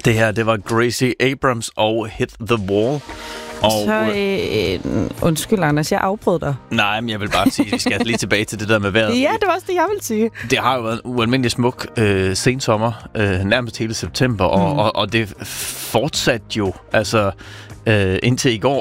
Det her, det var Gracie Abrams og Hit the Wall. Og undskyld, Anders, jeg afbrød dig. Nej, men jeg vil bare sige, at vi skal lige tilbage til det der med vejret. Ja, det var også det, jeg ville sige. Det har jo været en ualmindelig smuk sensommer, nærmest hele september, og det fortsatte jo, altså indtil i går